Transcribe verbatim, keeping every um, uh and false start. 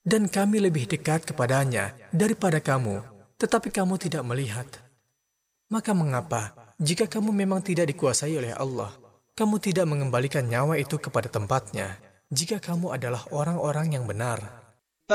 dan kami lebih dekat kepadanya daripada kamu, tetapi kamu tidak melihat. Maka mengapa, jika kamu memang tidak dikuasai oleh Allah, kamu tidak mengembalikan nyawa itu kepada tempatnya, jika kamu adalah orang-orang yang benar?